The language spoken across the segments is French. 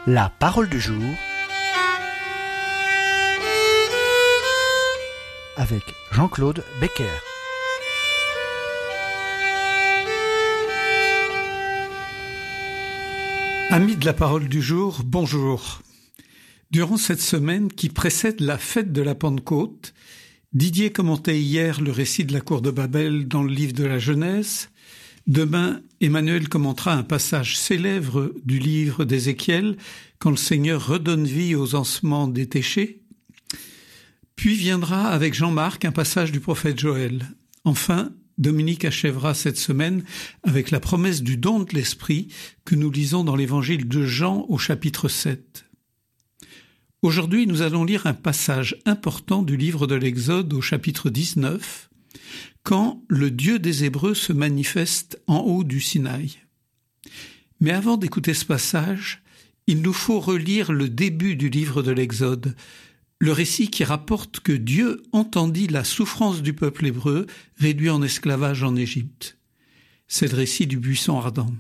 La parole du jour avec Jean-Claude Becker. Amis de la parole du jour, bonjour. Durant cette semaine qui précède la fête de la Pentecôte, Didier commentait hier le récit de la cour de Babel dans le livre de la Genèse. Demain, Emmanuel commentera un passage célèbre du livre d'Ézéchiel quand le Seigneur redonne vie aux ossements desséchés. Puis viendra avec Jean-Marc un passage du prophète Joël. Enfin, Dominique achèvera cette semaine avec la promesse du don de l'Esprit que nous lisons dans l'évangile de Jean au chapitre 7. Aujourd'hui, nous allons lire un passage important du livre de l'Exode au chapitre 19, quand le Dieu des Hébreux se manifeste en haut du Sinaï. Mais avant d'écouter ce passage, il nous faut relire le début du livre de l'Exode, le récit qui rapporte que Dieu entendit la souffrance du peuple hébreu réduit en esclavage en Égypte. C'est le récit du buisson ardent.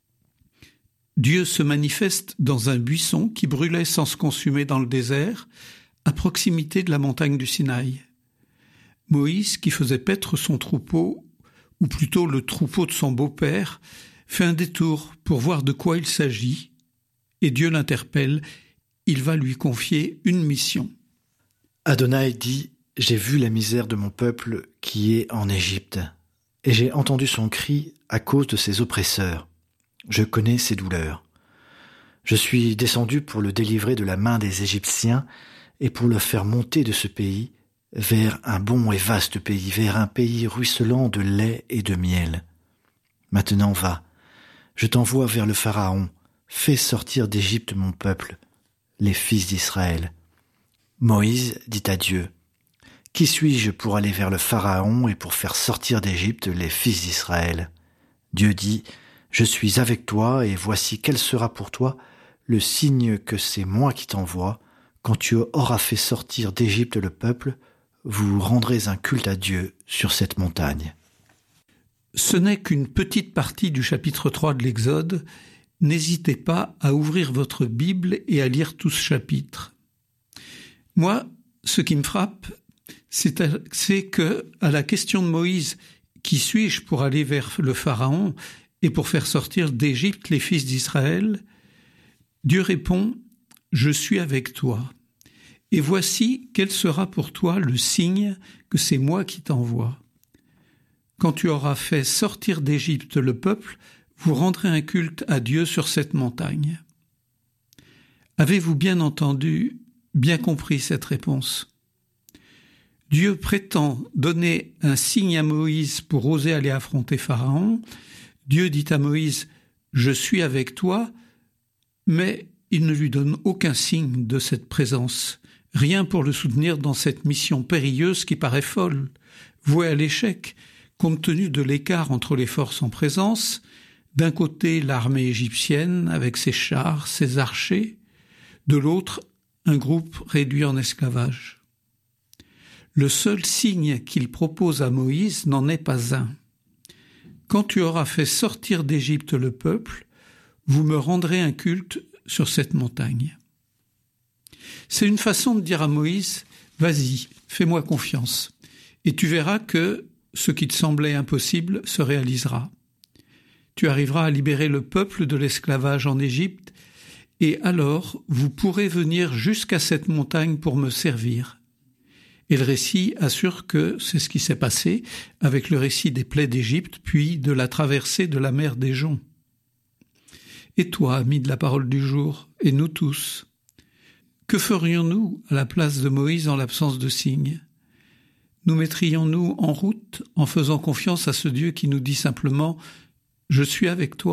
Dieu se manifeste dans un buisson qui brûlait sans se consumer dans le désert, à proximité de la montagne du Sinaï. Moïse, qui faisait paître son troupeau, ou plutôt le troupeau de son beau-père, fait un détour pour voir de quoi il s'agit, et Dieu l'interpelle, il va lui confier une mission. Adonai dit « J'ai vu la misère de mon peuple qui est en Égypte, et j'ai entendu son cri à cause de ses oppresseurs. Je connais ses douleurs. Je suis descendu pour le délivrer de la main des Égyptiens et pour le faire monter de ce pays vers un bon et vaste pays, vers un pays ruisselant de lait et de miel. Maintenant va, je t'envoie vers le Pharaon, fais sortir d'Égypte mon peuple, les fils d'Israël. » Moïse dit à Dieu, « Qui suis-je pour aller vers le Pharaon et pour faire sortir d'Égypte les fils d'Israël ?» Dieu dit, « Je suis avec toi et voici quel sera pour toi le signe que c'est moi qui t'envoie. Quand tu auras fait sortir d'Égypte le peuple, vous rendrez un culte à Dieu sur cette montagne. » Ce n'est qu'une petite partie du chapitre 3 de l'Exode. N'hésitez pas à ouvrir votre Bible et à lire tout ce chapitre. Moi, ce qui me frappe, c'est que, à la question de Moïse, « Qui suis-je pour aller vers le Pharaon et pour faire sortir d'Égypte les fils d'Israël ?» Dieu répond, « Je suis avec toi. Et voici quel sera pour toi le signe que c'est moi qui t'envoie. Quand tu auras fait sortir d'Égypte le peuple, vous rendrez un culte à Dieu sur cette montagne. » Avez-vous bien entendu, bien compris cette réponse? Dieu prétend donner un signe à Moïse pour oser aller affronter Pharaon. Dieu dit à Moïse « Je suis avec toi », mais il ne lui donne aucun signe de cette présence, rien pour le soutenir dans cette mission périlleuse qui paraît folle, vouée à l'échec, compte tenu de l'écart entre les forces en présence, d'un côté l'armée égyptienne avec ses chars, ses archers, de l'autre un groupe réduit en esclavage. Le seul signe qu'il propose à Moïse n'en est pas un. Quand tu auras fait sortir d'Égypte le peuple, vous me rendrez un culte sur cette montagne. C'est une façon de dire à Moïse, vas-y, fais-moi confiance, et tu verras que ce qui te semblait impossible se réalisera. Tu arriveras à libérer le peuple de l'esclavage en Égypte, et alors vous pourrez venir jusqu'à cette montagne pour me servir. Et le récit assure que c'est ce qui s'est passé avec le récit des plaies d'Égypte, puis de la traversée de la mer des Joncs. Et toi, ami de la parole du jour, et nous tous, que ferions-nous à la place de Moïse en l'absence de signe? Nous mettrions-nous en route en faisant confiance à ce Dieu qui nous dit simplement « Je suis avec toi » ?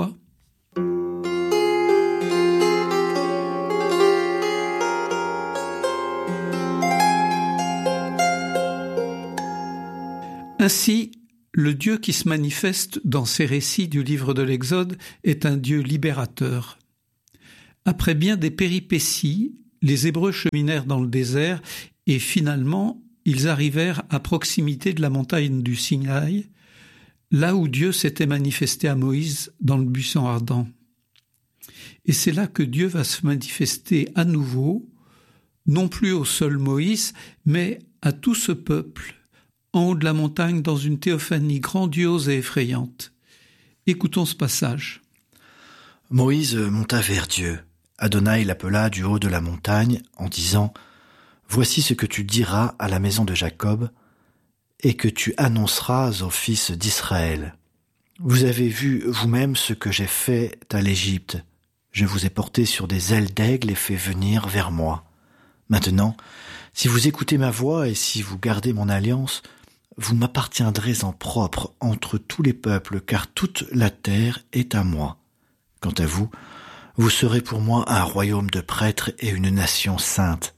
Ainsi, le Dieu qui se manifeste dans ces récits du livre de l'Exode est un Dieu libérateur. Après bien des péripéties, les Hébreux cheminèrent dans le désert et finalement, ils arrivèrent à proximité de la montagne du Sinaï, là où Dieu s'était manifesté à Moïse dans le buisson ardent. Et c'est là que Dieu va se manifester à nouveau, non plus au seul Moïse, mais à tout ce peuple, en haut de la montagne, dans une théophanie grandiose et effrayante. Écoutons ce passage. Moïse monta vers Dieu. Adonai l'appela du haut de la montagne en disant « Voici ce que tu diras à la maison de Jacob et que tu annonceras aux fils d'Israël. Vous avez vu vous-même ce que j'ai fait à l'Égypte. Je vous ai porté sur des ailes d'aigle et fait venir vers moi. Maintenant, si vous écoutez ma voix et si vous gardez mon alliance, vous m'appartiendrez en propre entre tous les peuples, car toute la terre est à moi. Quant à vous, vous serez pour moi un royaume de prêtres et une nation sainte.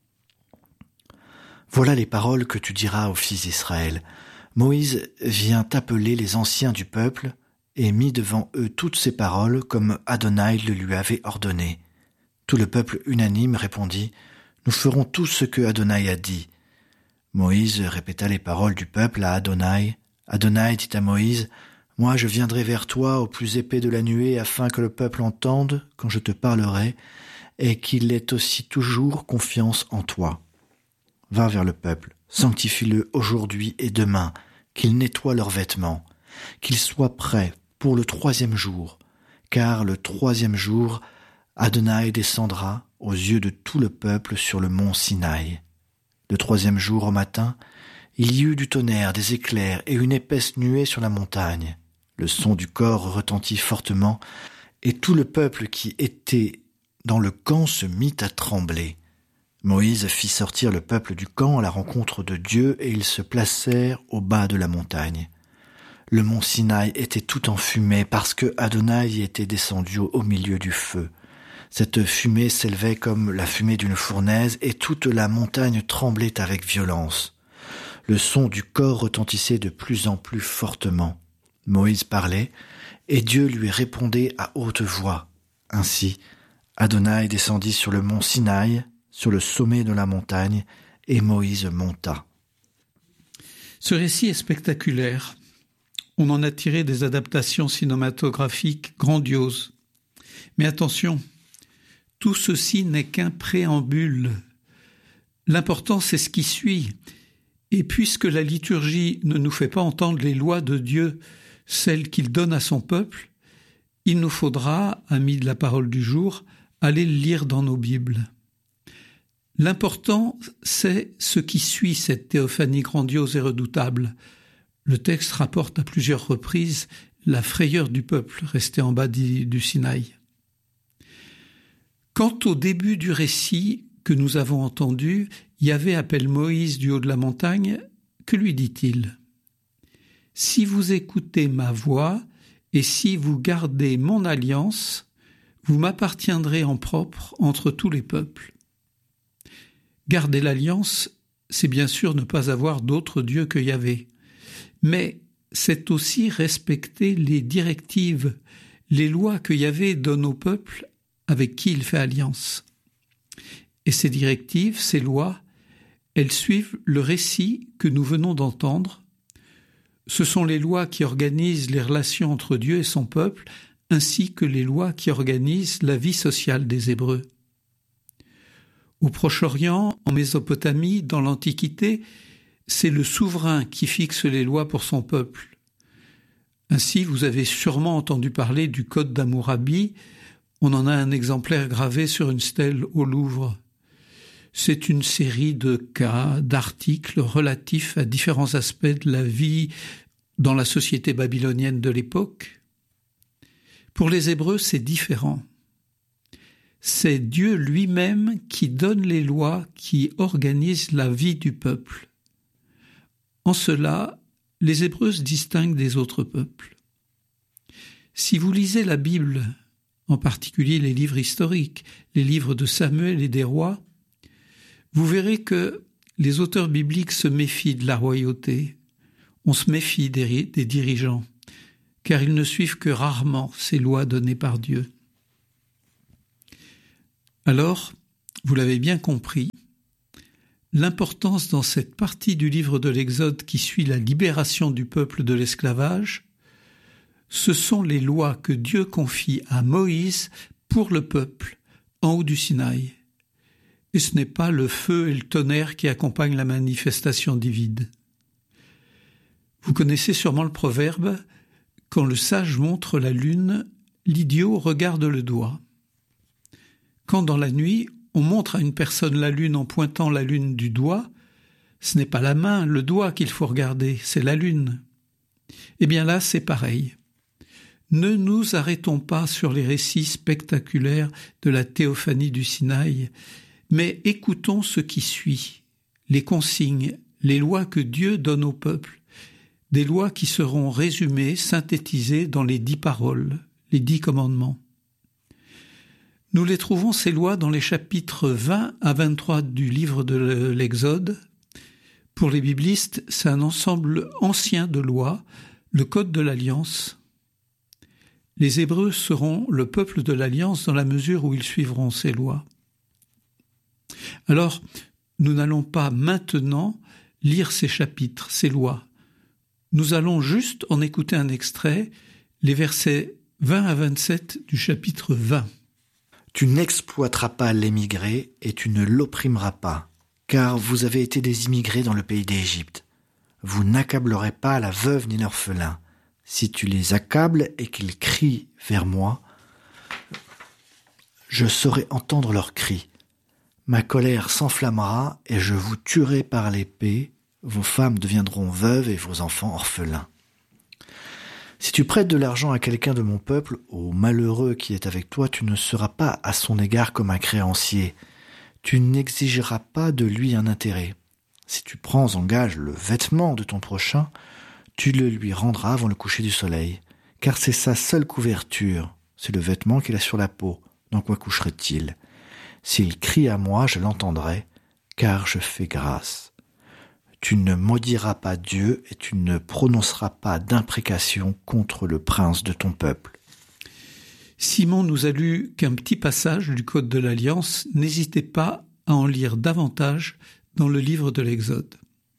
Voilà les paroles que tu diras aux fils d'Israël. Moïse vient appeler les anciens du peuple et mit devant eux toutes ces paroles comme Adonai le lui avait ordonné. Tout le peuple unanime répondit « Nous ferons tout ce que Adonai a dit. » Moïse répéta les paroles du peuple à Adonai. Adonai dit à Moïse « Moi je viendrai vers toi au plus épais de la nuée afin que le peuple entende quand je te parlerai et qu'il ait aussi toujours confiance en toi. Va vers le peuple, sanctifie-le aujourd'hui et demain, qu'il nettoie leurs vêtements, qu'ils soient prêts pour le 3e jour, car le 3e jour, Adonai descendra aux yeux de tout le peuple sur le mont Sinaï. Le 3e jour au matin, il y eut du tonnerre, des éclairs et une épaisse nuée sur la montagne. Le son du cor retentit fortement, et tout le peuple qui était dans le camp se mit à trembler. Moïse fit sortir le peuple du camp à la rencontre de Dieu et ils se placèrent au bas de la montagne. Le mont Sinaï était tout en fumée parce que Adonai y était descendu au milieu du feu. Cette fumée s'élevait comme la fumée d'une fournaise et toute la montagne tremblait avec violence. Le son du cor retentissait de plus en plus fortement. Moïse parlait et Dieu lui répondait à haute voix. Ainsi, Adonai descendit sur le mont Sinaï, sur le sommet de la montagne, et Moïse monta. Ce récit est spectaculaire. On en a tiré des adaptations cinématographiques grandioses. Mais attention, tout ceci n'est qu'un préambule. L'important, c'est ce qui suit. Et puisque la liturgie ne nous fait pas entendre les lois de Dieu, celles qu'il donne à son peuple, il nous faudra, amis de la parole du jour, aller le lire dans nos Bibles. L'important, c'est ce qui suit cette théophanie grandiose et redoutable. Le texte rapporte à plusieurs reprises la frayeur du peuple resté en bas du Sinaï. Quant au début du récit que nous avons entendu, Yahvé appelle Moïse du haut de la montagne. Que lui dit-il ? « Si vous écoutez ma voix et si vous gardez mon alliance, vous m'appartiendrez en propre entre tous les peuples. » Garder l'alliance, c'est bien sûr ne pas avoir d'autre Dieu que Yahvé. Mais c'est aussi respecter les directives, les lois que Yahvé donne au peuple avec qui il fait alliance. Et ces directives, ces lois, elles suivent le récit que nous venons d'entendre. Ce sont les lois qui organisent les relations entre Dieu et son peuple, ainsi que les lois qui organisent la vie sociale des Hébreux. Au Proche-Orient, en Mésopotamie, dans l'Antiquité, c'est le souverain qui fixe les lois pour son peuple. Ainsi, vous avez sûrement entendu parler du Code d'Hammurabi. On en a un exemplaire gravé sur une stèle au Louvre. C'est une série de cas, d'articles relatifs à différents aspects de la vie dans la société babylonienne de l'époque. Pour les Hébreux, c'est différent. C'est Dieu lui-même qui donne les lois qui organisent la vie du peuple. En cela, les Hébreux se distinguent des autres peuples. Si vous lisez la Bible, en particulier les livres historiques, les livres de Samuel et des rois, vous verrez que les auteurs bibliques se méfient de la royauté. On se méfie des dirigeants, car ils ne suivent que rarement ces lois données par Dieu. Alors, vous l'avez bien compris, l'importance dans cette partie du livre de l'Exode qui suit la libération du peuple de l'esclavage, ce sont les lois que Dieu confie à Moïse pour le peuple, en haut du Sinaï. Et ce n'est pas le feu et le tonnerre qui accompagnent la manifestation divine. Vous connaissez sûrement le proverbe « Quand le sage montre la lune, l'idiot regarde le doigt ». Quand dans la nuit, on montre à une personne la lune en pointant la lune du doigt, ce n'est pas la main, le doigt qu'il faut regarder, c'est la lune. Eh bien là, c'est pareil. Ne nous arrêtons pas sur les récits spectaculaires de la théophanie du Sinaï, mais écoutons ce qui suit, les consignes, les lois que Dieu donne au peuple, des lois qui seront résumées, synthétisées dans les 10 paroles, les 10 commandements. Nous les trouvons, ces lois, dans les chapitres 20 à 23 du livre de l'Exode. Pour les biblistes, c'est un ensemble ancien de lois, le Code de l'Alliance. Les Hébreux seront le peuple de l'Alliance dans la mesure où ils suivront ces lois. Alors, nous n'allons pas maintenant lire ces chapitres, ces lois. Nous allons juste en écouter un extrait, les versets 20 à 27 du chapitre 20. Tu n'exploiteras pas l'émigré et tu ne l'opprimeras pas, car vous avez été des immigrés dans le pays d'Égypte. Vous n'accablerez pas la veuve ni l'orphelin. Si tu les accables et qu'ils crient vers moi, je saurai entendre leurs cris. Ma colère s'enflammera et je vous tuerai par l'épée. Vos femmes deviendront veuves et vos enfants orphelins. Si tu prêtes de l'argent à quelqu'un de mon peuple, au malheureux qui est avec toi, tu ne seras pas à son égard comme un créancier. Tu n'exigeras pas de lui un intérêt. Si tu prends en gage le vêtement de ton prochain, tu le lui rendras avant le coucher du soleil, car c'est sa seule couverture, c'est le vêtement qu'il a sur la peau. Dans quoi coucherait-il ? S'il crie à moi, je l'entendrai, car je fais grâce. Tu ne maudiras pas Dieu et tu ne prononceras pas d'imprécation contre le prince de ton peuple. Simon nous a lu qu'un petit passage du Code de l'Alliance, n'hésitez pas à en lire davantage dans le livre de l'Exode.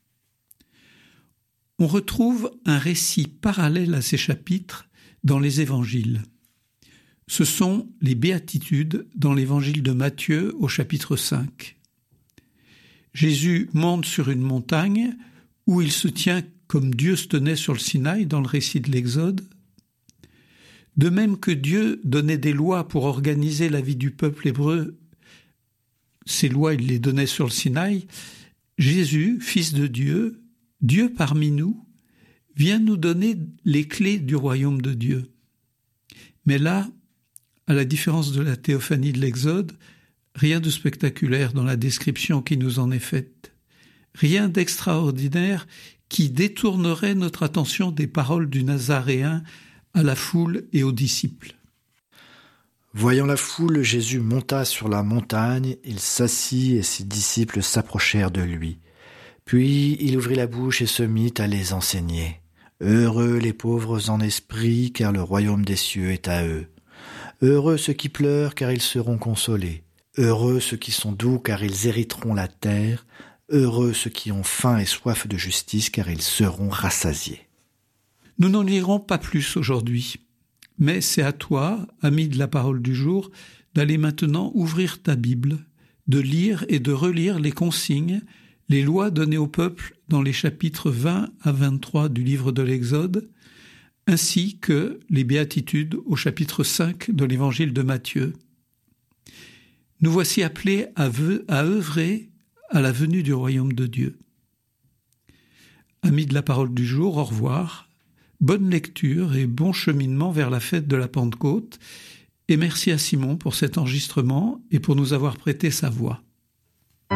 On retrouve un récit parallèle à ces chapitres dans les évangiles. Ce sont les béatitudes dans l'évangile de Matthieu au chapitre 5. Jésus monte sur une montagne où il se tient comme Dieu se tenait sur le Sinaï dans le récit de l'Exode. De même que Dieu donnait des lois pour organiser la vie du peuple hébreu, ces lois il les donnait sur le Sinaï, Jésus, Fils de Dieu, Dieu parmi nous, vient nous donner les clés du royaume de Dieu. Mais là, à la différence de la théophanie de l'Exode, rien de spectaculaire dans la description qui nous en est faite. Rien d'extraordinaire qui détournerait notre attention des paroles du Nazaréen à la foule et aux disciples. Voyant la foule, Jésus monta sur la montagne, il s'assit et ses disciples s'approchèrent de lui. Puis il ouvrit la bouche et se mit à les enseigner. Heureux les pauvres en esprit, car le royaume des cieux est à eux. Heureux ceux qui pleurent, car ils seront consolés. Heureux ceux qui sont doux, car ils hériteront la terre. Heureux ceux qui ont faim et soif de justice, car ils seront rassasiés. Nous n'en lirons pas plus aujourd'hui, mais c'est à toi, ami de la parole du jour, d'aller maintenant ouvrir ta Bible, de lire et de relire les consignes, les lois données au peuple dans les chapitres 20 à 23 du livre de l'Exode, ainsi que les béatitudes au chapitre 5 de l'évangile de Matthieu. Nous voici appelés à œuvrer à la venue du royaume de Dieu. Amis de la parole du jour, au revoir, bonne lecture et bon cheminement vers la fête de la Pentecôte, et merci à Simon pour cet enregistrement et pour nous avoir prêté sa voix.